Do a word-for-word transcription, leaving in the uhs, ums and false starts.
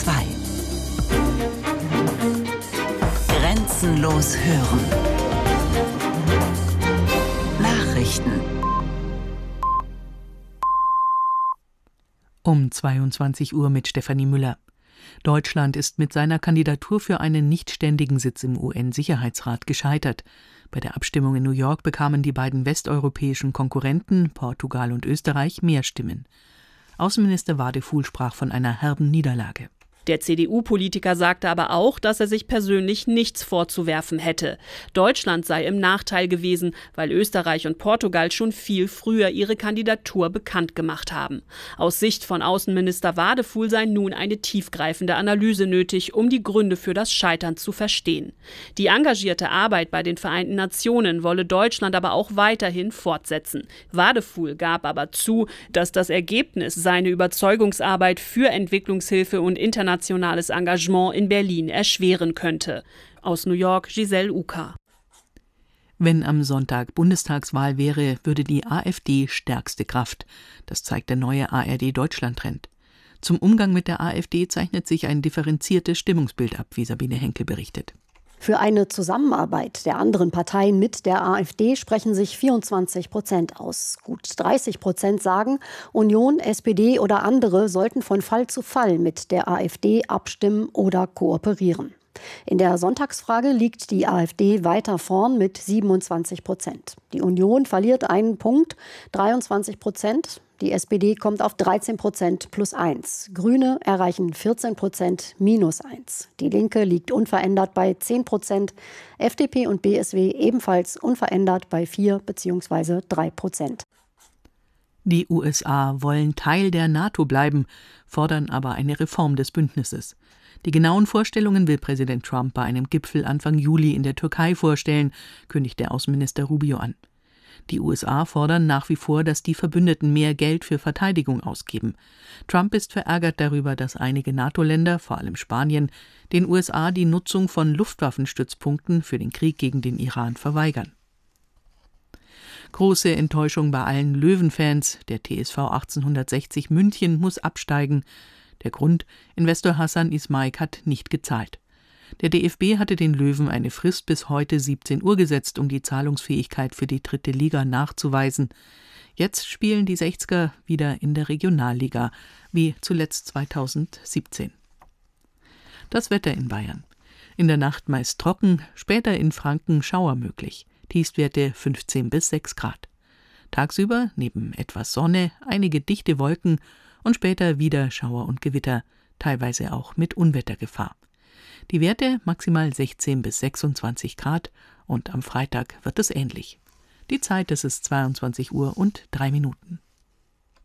zwei. Grenzenlos hören. Nachrichten. Um zweiundzwanzig Uhr mit Stefanie Müller. Deutschland ist mit seiner Kandidatur für einen nichtständigen Sitz im U N-Sicherheitsrat gescheitert. Bei der Abstimmung in New York bekamen die beiden westeuropäischen Konkurrenten, Portugal und Österreich, mehr Stimmen. Außenminister Wadefuhl sprach von einer herben Niederlage. Der C D U-Politiker sagte aber auch, dass er sich persönlich nichts vorzuwerfen hätte. Deutschland sei im Nachteil gewesen, weil Österreich und Portugal schon viel früher ihre Kandidatur bekannt gemacht haben. Aus Sicht von Außenminister Wadefuhl sei nun eine tiefgreifende Analyse nötig, um die Gründe für das Scheitern zu verstehen. Die engagierte Arbeit bei den Vereinten Nationen wolle Deutschland aber auch weiterhin fortsetzen. Wadefuhl gab aber zu, dass das Ergebnis seine Überzeugungsarbeit für Entwicklungshilfe und internationale nationales Engagement in Berlin erschweren könnte. Aus New York, Giselle Uka. Wenn am Sonntag Bundestagswahl wäre, würde die AfD stärkste Kraft. Das zeigt der neue A R D-Deutschland-Trend. Zum Umgang mit der AfD zeichnet sich ein differenziertes Stimmungsbild ab, wie Sabine Henkel berichtet. Für eine Zusammenarbeit der anderen Parteien mit der AfD sprechen sich vierundzwanzig Prozent aus. Gut dreißig Prozent sagen, Union, S P D oder andere sollten von Fall zu Fall mit der AfD abstimmen oder kooperieren. In der Sonntagsfrage liegt die AfD weiter vorn mit siebenundzwanzig Prozent. Die Union verliert einen Punkt, dreiundzwanzig Prozent. Die S P D kommt auf dreizehn Prozent plus eins. Grüne erreichen vierzehn Prozent minus eins. Die Linke liegt unverändert bei zehn Prozent. F D P und B S W ebenfalls unverändert bei vier bzw. drei Prozent. Die U S A wollen Teil der NATO bleiben, fordern aber eine Reform des Bündnisses. Die genauen Vorstellungen will Präsident Trump bei einem Gipfel Anfang Juli in der Türkei vorstellen, kündigte Außenminister Rubio an. Die U S A fordern nach wie vor, dass die Verbündeten mehr Geld für Verteidigung ausgeben. Trump ist verärgert darüber, dass einige NATO-Länder, vor allem Spanien, den U S A die Nutzung von Luftwaffenstützpunkten für den Krieg gegen den Iran verweigern. Große Enttäuschung bei allen Löwen-Fans. Der T S V achtzehnhundertsechzig München muss absteigen. Der Grund: Investor Hassan Ismaik hat nicht gezahlt. Der D F B hatte den Löwen eine Frist bis heute siebzehn Uhr gesetzt, um die Zahlungsfähigkeit für die dritte Liga nachzuweisen. Jetzt spielen die Sechzger wieder in der Regionalliga, wie zuletzt zweitausendsiebzehn. Das Wetter in Bayern. In der Nacht meist trocken, später in Franken Schauer möglich. Tiefstwerte fünfzehn bis sechs Grad. Tagsüber neben etwas Sonne einige dichte Wolken und später wieder Schauer und Gewitter, teilweise auch mit Unwettergefahr. Die Werte maximal sechzehn bis sechsundzwanzig Grad und am Freitag wird es ähnlich. Die Zeit, das ist zweiundzwanzig Uhr und drei Minuten.